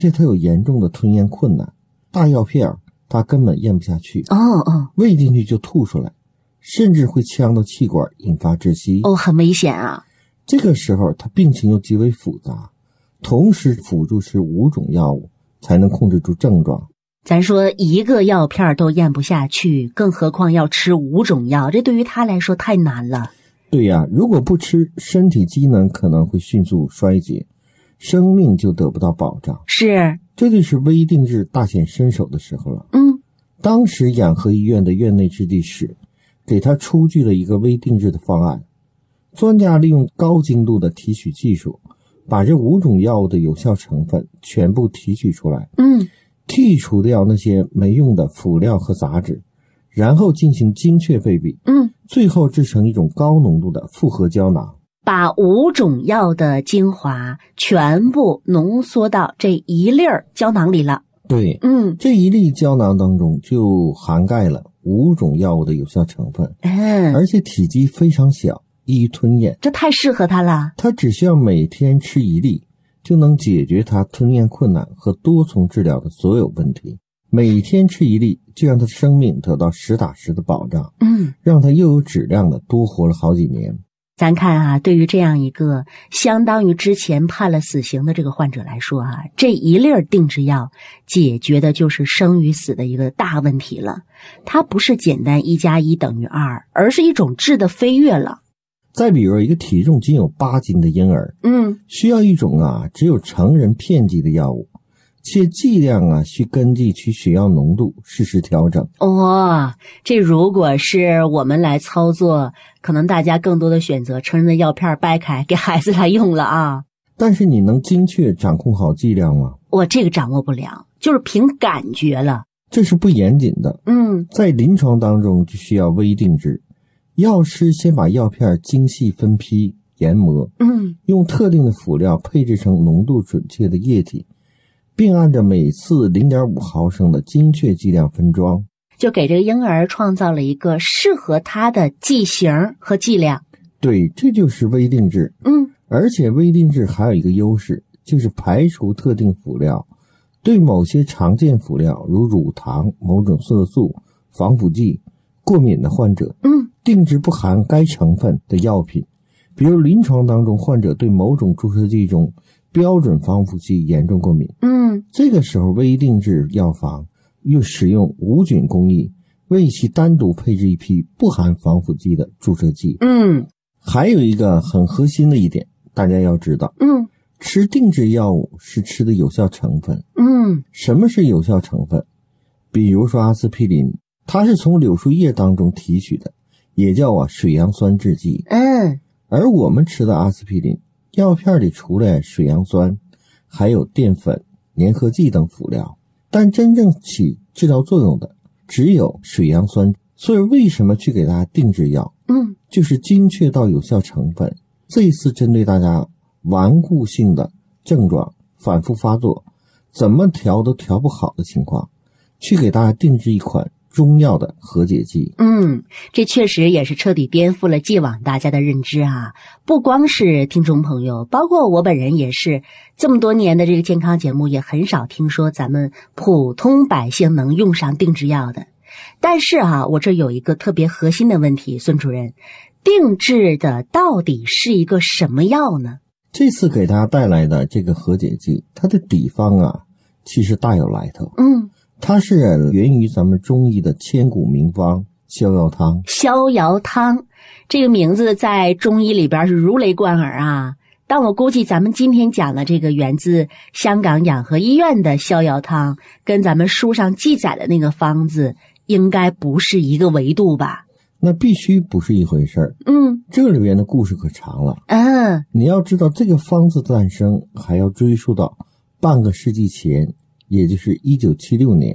且他有严重的吞咽困难，大药片他根本咽不下去，喂进去就吐出来，甚至会呛到气管引发窒息。 很危险啊。 这个时候他病情又极为复杂，同时辅助吃5种药物才能控制住症状。 咱说一个药片都咽不下去，更何况要吃5种药，这对于他来说太难了。 对呀，如果不吃，身体机能可能会迅速衰竭，生命就得不到保障。 是， 这就是微定制大显身手的时候了。当时养和医院的院内制剂室给他出具了一个微定制的方案，专家利用高精度的提取技术，把这5种药物的有效成分全部提取出来，剔除掉那些没用的辅料和杂质，然后进行精确配比，最后制成一种高浓度的复合胶囊， 把5种药的精华全部浓缩到这一粒胶囊里了。 对，这一粒胶囊当中就涵盖了5种药物的有效成分，而且体积非常小，易于吞咽， 这太适合他了。 他只需要每天吃1粒，就能解决他吞咽困难和多重治疗的所有问题。每天吃1粒，就让他的生命得到实打实的保障，让他又有质量的多活了好几年。 咱看啊，对于这样一个相当于之前判了死刑的这个患者来说啊，这一粒定制药解决的就是生与死的一个大问题了。它不是简单1+1等于2，而是一种质的飞跃了。 再比如一个体重仅有8斤的婴儿，需要一种只有成人片剂的药物，且剂量需根据其血药浓度适时调整。 这如果是我们来操作，可能大家更多的选择成人的药片掰开给孩子来用了啊。 但是你能精确掌控好剂量吗？ 我这个掌握不了，就是凭感觉了。 这是不严谨的。在临床当中就需要微定制，药师先把药片精细分批研磨，用特定的辅料配制成浓度准确的液体，并按照每次 0.5 毫升的精确剂量分装， 就给这个婴儿创造了一个适合他的剂型和剂量。 对，这就是微定制。而且微定制还有一个优势，就是排除特定辅料，对某些常见辅料如乳糖、某种色素、防腐剂过敏的患者，定制不含该成分的药品。比如临床当中患者对某种注射剂中标准防腐剂严重过敏，这个时候微定制药房又使用无菌工艺，为其单独配置一批不含防腐剂的注射剂。还有一个很核心的一点，大家要知道，吃定制药物是吃的有效成分。什么是有效成分？比如说阿司匹林，它是从柳树叶当中提取的，也叫水杨酸制剂。而我们吃的阿司匹林药片里除了水杨酸，还有淀粉、粘合剂等辅料，但真正起治疗作用的只有水杨酸。所以为什么去给大家定制药？就是精确到有效成分。这一次针对大家顽固性的症状反复发作，怎么调都调不好的情况，去给大家定制一款中药的和解剂。 这确实也是彻底颠覆了既往大家的认知啊！不光是听众朋友，包括我本人也是，这么多年的这个健康节目也很少听说咱们普通百姓能用上定制药的。但是我这有一个特别核心的问题，孙主任，定制的到底是一个什么药呢？ 这次给大家带来的这个和解剂，它的底方其实大有来头。它是源于咱们中医的千古名方逍遥汤。 逍遥汤这个名字在中医里边是如雷贯耳啊，但我估计咱们今天讲的这个源自香港养和医院的逍遥汤，跟咱们书上记载的那个方子应该不是一个维度吧？ 那必须不是一回事儿。这里边的故事可长了。你要知道这个方子诞生还要追溯到半个世纪前，也就是1976年。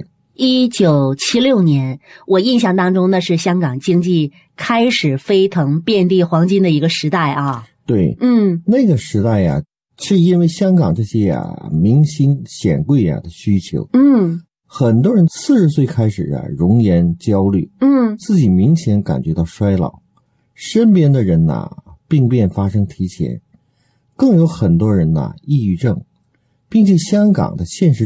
1976年，我印象当中那是香港经济开始飞腾遍地黄金的一个时代啊。 对，那个时代是因为香港这些明星显贵的需求。很多人40岁开始容颜焦虑，自己明显感觉到衰老，身边的人病变发生提前，更有很多人抑郁症， 并且香港的现实